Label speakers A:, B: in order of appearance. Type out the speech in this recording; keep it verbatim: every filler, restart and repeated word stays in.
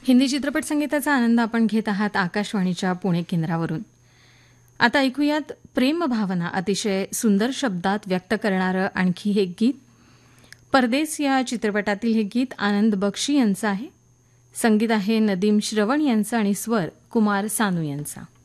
A: हिंदी चित्रपट संगीताचा आनंद आपण घेत आहात आकाशवाणीच्या पुणे केंद्रावरून. आता ऐकूयात प्रेमभावना अतिशय सुंदर शब्दात व्यक्त करणारं आणखी हे गीत. परदेस या चित्रपटातील हे गीत आनंद बक्षी यांचं आहे. संगीत आहे नदीम श्रवण यांचं आणि स्वर कुमार सानू यांचा.